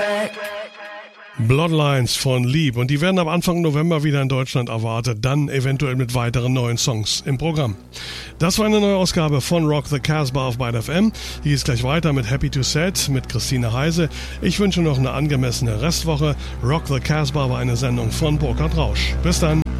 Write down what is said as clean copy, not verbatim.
Bloodlines von Lieb und die werden ab Anfang November wieder in Deutschland erwartet, dann eventuell mit weiteren neuen Songs im Programm. Das war eine neue Ausgabe von Rock the Casbah auf Byte FM. Die geht gleich weiter mit Happy to Set mit Christine Heise. Ich wünsche noch eine angemessene Restwoche. Rock the Casbah war eine Sendung von Burkhard Rausch. Bis dann.